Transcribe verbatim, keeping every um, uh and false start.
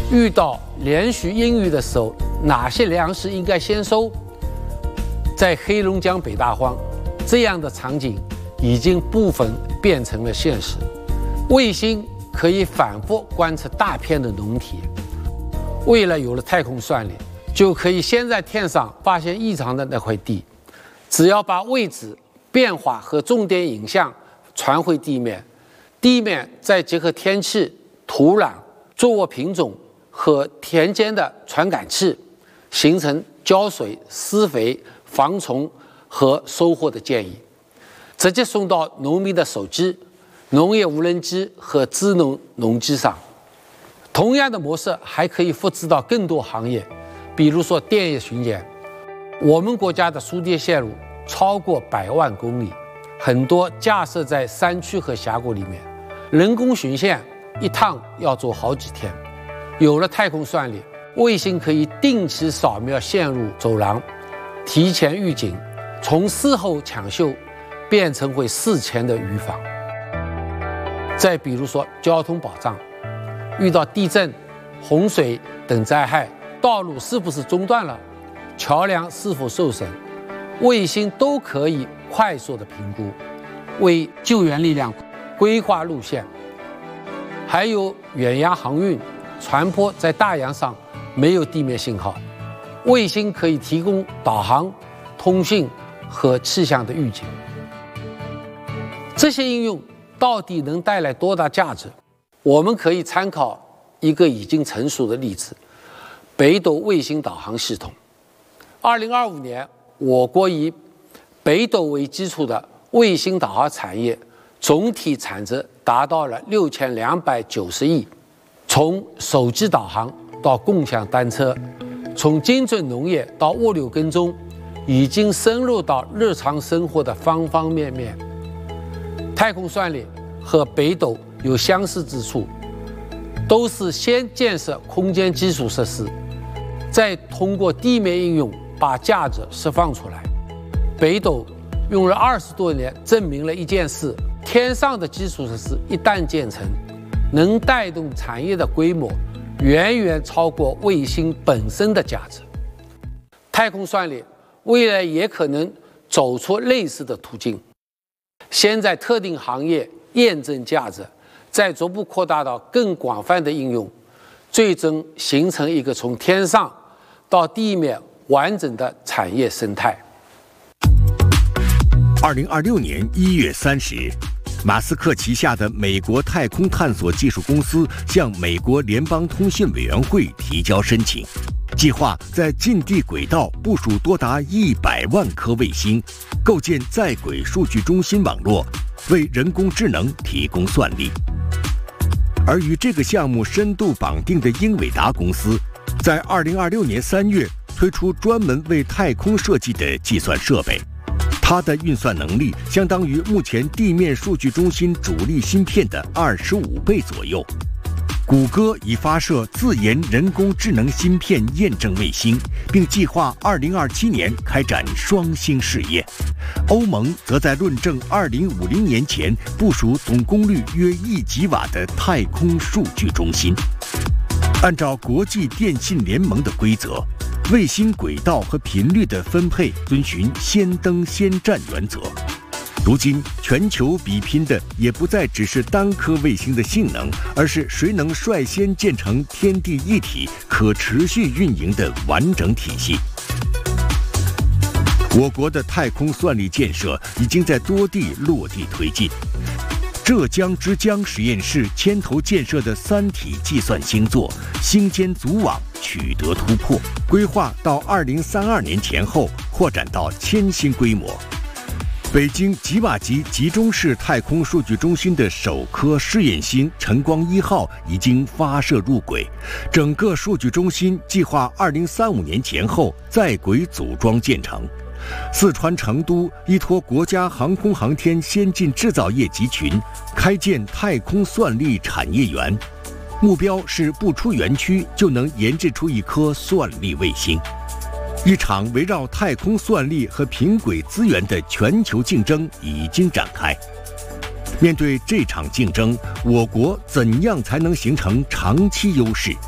遇到连续阴雨的时候，哪些粮食应该先收？在黑龙江北大荒，这样的场景已经部分变成了现实。卫星可以反复观测大片的农田，未来有了太空算力，就可以先在天上发现异常的那块地，只要把位置、变化和重点影像传回地面，地面再结合天气、土壤、作物品种和田间的传感器，形成浇水、施肥、防虫和收获的建议，直接送到农民的手机、农业无人机和智能农机上。同样的模式还可以复制到更多行业，比如说电业巡检。我们国家的输电线路超过百万公里，很多架设在山区和峡谷里面，人工巡线一趟要做好几天。有了太空算力，卫星可以定期扫描线路走廊，提前预警，从事后抢修变成会事前的预防。再比如说交通保障，遇到地震、洪水等灾害，道路是不是中断了，桥梁是否受损，卫星都可以快速的评估，为救援力量规划路线。还有远洋航运，船舶在大洋上没有地面信号，卫星可以提供导航、通讯和气象的预警。这些应用到底能带来多大价值？我们可以参考一个已经成熟的例子：北斗卫星导航系统。二零二五年，我国以北斗为基础的卫星导航产业总体产值达到了六千两百九十亿。从手机导航到共享单车，从精准农业到物流跟踪，已经深入到日常生活的方方面面。太空算力和北斗有相似之处，都是先建设空间基础设施，再通过地面应用把价值释放出来。北斗用了二十多年，证明了一件事：天上的基础设施一旦建成，能带动产业的规模远远超过卫星本身的价值。太空算力未来也可能走出类似的途径，先在特定行业验证价值，再逐步扩大到更广泛的应用，最终形成一个从天上到地面完整的产业生态。 二零二六年一月三十日，马斯克旗下的美国太空探索技术公司向美国联邦通信委员会提交申请，计划在近地轨道部署多达一百万颗卫星，构建在轨数据中心网络，为人工智能提供算力。而与这个项目深度绑定的英伟达公司，在二零二六年三月推出专门为太空设计的计算设备。它的运算能力相当于目前地面数据中心主力芯片的二十五倍左右。谷歌已发射自研人工智能芯片验证卫星，并计划二零二七年开展双星试验。欧盟则在论证二零五零年前部署总功率约一吉瓦的太空数据中心。按照国际电信联盟的规则，卫星轨道和频率的分配遵循先登先占原则。如今，全球比拼的也不再只是单颗卫星的性能，而是谁能率先建成天地一体、可持续运营的完整体系。我国的太空算力建设已经在多地落地推进。浙江之江实验室牵头建设的三体计算星座星间组网取得突破，规划到二零三二年前后扩展到千星规模。北京吉瓦吉集中式太空数据中心的首颗试验星晨光一号已经发射入轨，整个数据中心计划二零三五年前后在轨组装建成。四川成都依托国家航空航天先进制造业集群，开建太空算力产业园，目标是不出园区就能研制出一颗算力卫星。一场围绕太空算力和平轨资源的全球竞争已经展开。面对这场竞争，我国怎样才能形成长期优势？